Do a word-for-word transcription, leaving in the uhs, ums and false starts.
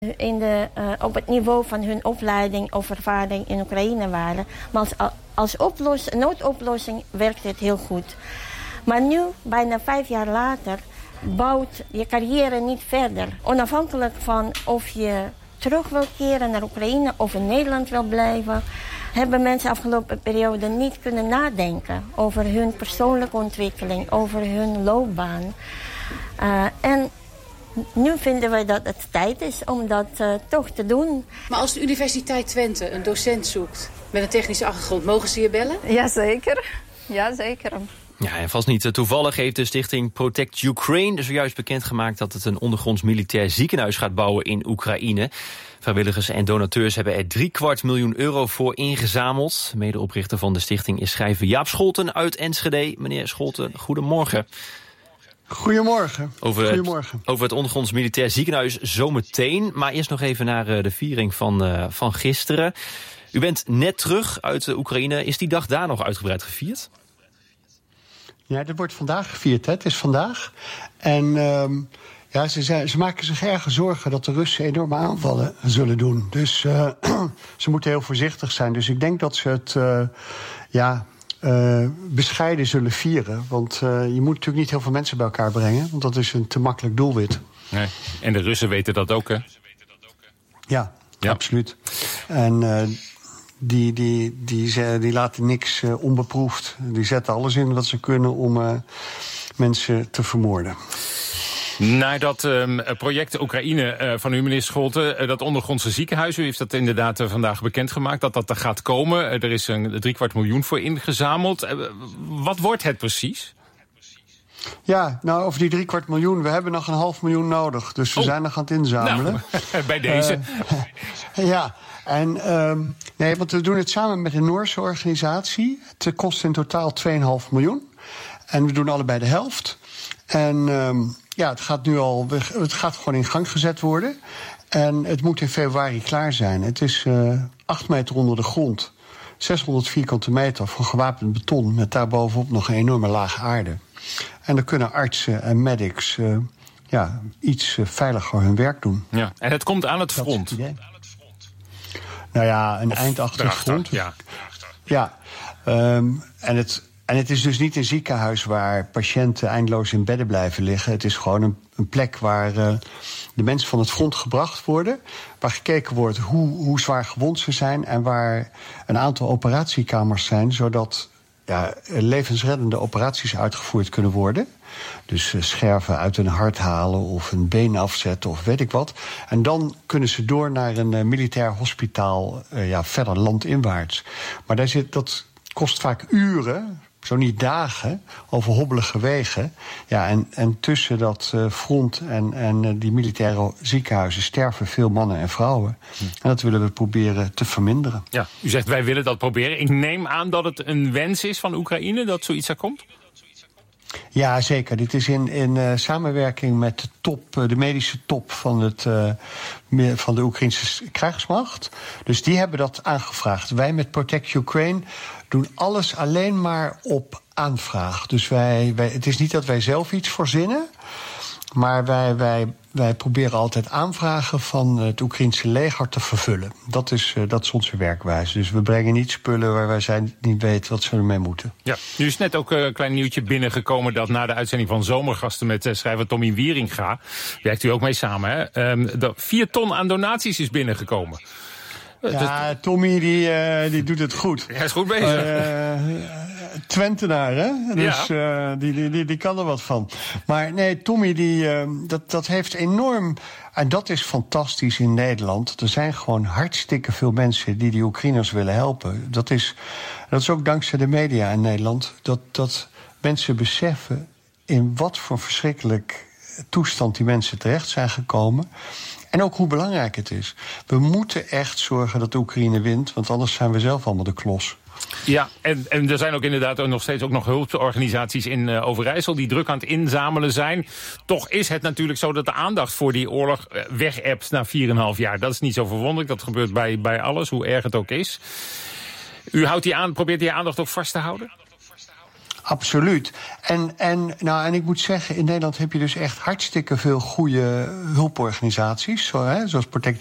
In de, uh, op het niveau van hun opleiding of ervaring in Oekraïne waren. Maar als, als oplos, noodoplossing werkt het heel goed. Maar nu, bijna vijf jaar later, bouwt je carrière niet verder. Onafhankelijk van of je terug wil keren naar Oekraïne of in Nederland wil blijven, hebben mensen de afgelopen periode niet kunnen nadenken over hun persoonlijke ontwikkeling, over hun loopbaan. Uh, en nu vinden wij dat het tijd is om dat uh, toch te doen. Maar als de Universiteit Twente een docent zoekt met een technische achtergrond, mogen ze je bellen? Jazeker, jazeker. Ja, en vast niet toevallig heeft de stichting Protect Ukraine zojuist bekendgemaakt dat het een ondergronds militair ziekenhuis gaat bouwen in Oekraïne. Vrijwilligers en donateurs hebben er drie kwart miljoen euro voor ingezameld. Medeoprichter van de stichting is schrijver Jaap Scholten uit Enschede. Meneer Scholten, goedemorgen. Goedemorgen. Over, Goedemorgen. Het, over het ondergronds militair ziekenhuis zometeen. Maar eerst nog even naar de viering van, uh, van gisteren. U bent net terug uit de Oekraïne. Is die dag daar nog uitgebreid gevierd? Ja, dat wordt vandaag gevierd. Hè. Het is vandaag. En um, ja, ze, zijn, ze maken zich erg zorgen dat de Russen enorme aanvallen zullen doen. Dus uh, ze moeten heel voorzichtig zijn. Dus ik denk dat ze het uh, ja, uh, bescheiden zullen vieren. Want uh, je moet natuurlijk niet heel veel mensen bij elkaar brengen. Want dat is een te makkelijk doelwit. Nee. En de Russen weten dat ook, hè? Ja, ja. absoluut. En Uh, Die, die, die, die laten niks uh, onbeproefd. Die zetten alles in wat ze kunnen om uh, mensen te vermoorden. Naar dat um, project Oekraïne uh, van u, meneer Scholten, uh, dat ondergrondse ziekenhuis, u heeft dat inderdaad uh, vandaag bekendgemaakt, dat dat er gaat komen. Uh, er is een driekwart miljoen voor ingezameld. Uh, wat wordt het precies? Ja, nou, over die driekwart miljoen, we hebben nog een half miljoen nodig. Dus we oh. zijn nog aan het inzamelen. Nou, bij deze. Uh, ja, en um, nee, want we doen het samen met een Noorse organisatie. Het kost in totaal twee komma vijf miljoen. En we doen allebei de helft. En um, ja, het gaat nu al, het gaat gewoon in gang gezet worden. En het moet in februari klaar zijn. Het is uh, acht meter onder de grond. zeshonderd vierkante meter van gewapend beton, met daarbovenop nog een enorme laag aarde. En dan kunnen artsen en medics uh, ja, iets uh, veiliger hun werk doen. Ja. En het komt aan het front. Dat is het idee. Nou ja, een of eind achter het front. Ja, ja. Um, en, het, en het is dus niet een ziekenhuis waar patiënten eindeloos in bedden blijven liggen. Het is gewoon een, een plek waar uh, de mensen van het front gebracht worden. Waar gekeken wordt hoe, hoe zwaar gewond ze zijn. En waar een aantal operatiekamers zijn, zodat ja, levensreddende operaties uitgevoerd kunnen worden. Dus uh, scherven uit een hart halen of een been afzetten of weet ik wat. En dan kunnen ze door naar een uh, militair hospitaal, uh, ja, verder landinwaarts. Maar daar zit, dat kost vaak uren, zo niet dagen, over hobbelige wegen. Ja, en, en tussen dat uh, front en, en uh, die militaire ziekenhuizen sterven veel mannen en vrouwen. Hm. En dat willen we proberen te verminderen. Ja, u zegt wij willen dat proberen. Ik neem aan dat het een wens is van Oekraïne dat zoiets er komt? Ja, zeker. Dit is in, in uh, samenwerking met de top, uh, de medische top van, het, uh, van de Oekraïnse krijgsmacht. Dus die hebben dat aangevraagd. Wij met Protect Ukraine doen alles alleen maar op aanvraag. Dus wij, wij, het is niet dat wij zelf iets verzinnen, maar wij, wij, wij proberen altijd aanvragen van het Oekraïnse leger te vervullen. Dat is, uh, dat is onze werkwijze. Dus we brengen niet spullen waar wij zijn niet weten wat ze ermee moeten. Ja, nu is net ook een klein nieuwtje binnengekomen dat na de uitzending van Zomergasten met uh, schrijver Tommy Wieringa, werkt u ook mee samen, hè? Um, de vier ton aan donaties is binnengekomen. Ja, Tommy die, uh, die doet het goed. Hij is goed bezig. Uh, Twentenaar, hè? Dus ja. uh, die, die, die, die kan er wat van. Maar nee, Tommy, die, uh, dat, dat heeft enorm. En dat is fantastisch in Nederland. Er zijn gewoon hartstikke veel mensen die die Oekraïners willen helpen. Dat is, dat is ook dankzij de media in Nederland. Dat, dat mensen beseffen in wat voor verschrikkelijk toestand die mensen terecht zijn gekomen. En ook hoe belangrijk het is. We moeten echt zorgen dat de Oekraïne wint, want anders zijn we zelf allemaal de klos. Ja, en, en er zijn ook inderdaad ook nog steeds ook nog hulporganisaties in uh, Overijssel die druk aan het inzamelen zijn. Toch is het natuurlijk zo dat de aandacht voor die oorlog uh, weg-appt na vier en een half jaar. Dat is niet zo verwonderlijk, dat gebeurt bij, bij alles, hoe erg het ook is. U houdt die aan, probeert die aandacht ook vast te houden? Absoluut. En, en, nou, en ik moet zeggen, in Nederland heb je dus echt hartstikke veel goede hulporganisaties. Zo, hè, zoals Protect